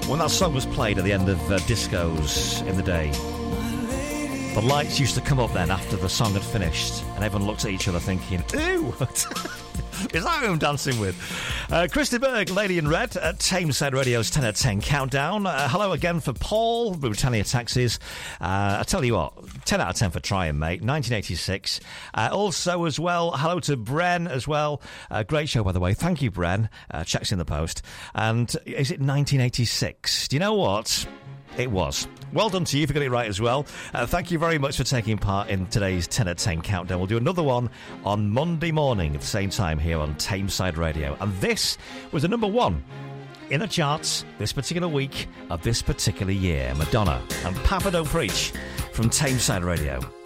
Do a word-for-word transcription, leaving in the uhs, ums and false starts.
When that song was played at the end of uh, discos in the day, the lights used to come up then after the song had finished, and everyone looked at each other thinking, ooh, is that who I'm dancing with? Uh, Christy Berg, Lady in Red, at Tameside Radio's ten at ten countdown. Uh, hello again for Paul, Britannia Taxis. Uh, I tell you what, ten out of ten for trying, mate. nineteen eighty-six. Uh, also, as well, hello to Bren as well. Uh, great show, by the way. Thank you, Bren. Uh, checks in the post. And is it nineteen eighty-six? Do you know what? It was. Well done to you for getting it right as well. Uh, thank you very much for taking part in today's ten at ten countdown. We'll do another one on Monday morning at the same time here on Tameside Radio. And this was the number one in the charts this particular week of this particular year. Madonna and Papa Don't Preach from Tameside Radio.